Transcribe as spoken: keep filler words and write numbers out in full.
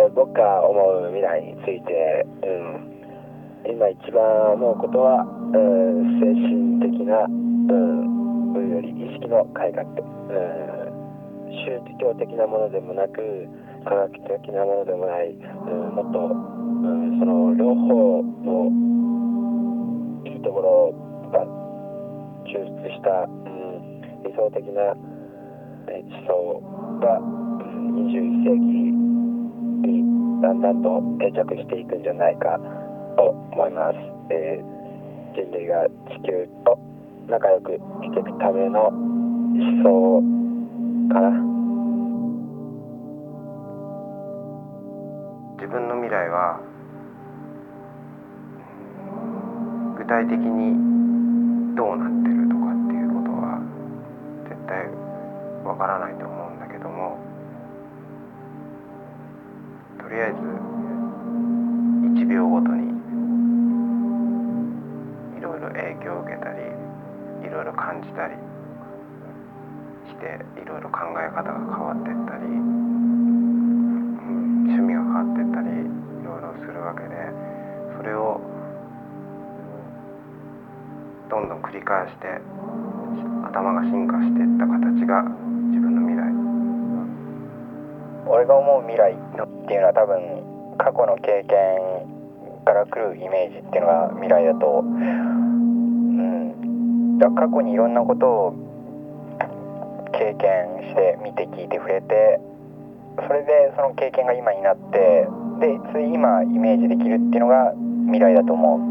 僕が思う未来について、うん、今一番思うことは、うん、精神的な、うん、分より意識の改革、うん、宗教的なものでもなく科学的なものでもない、うん、もっと、うん、その両方のいいところが抽出した、うん、理想的な思想が、うん、にじゅういっ世紀にだんだんと定着していくんじゃないかと思います。えー、人類が地球と仲良く生きていくための思想かな。 自分の未来は具体的にどうなってるとかっていうことは絶対わからないと思うんだけども、とりあえずいちびょうごとにいろいろ影響を受けたりいろいろ感じたりしていろいろ考え方が変わっていったり、うん、趣味が変わっていったりいろいろするわけで、それをどんどん繰り返して頭が進化していった形が自分の未来。 俺が思う未来っていうのは多分過去の経験から来るイメージっていうのが未来だと、うん、だから過去にいろんなことを経験して見て聞いて触れて、それでその経験が今になって、で今イメージできるっていうのが未来だと思う。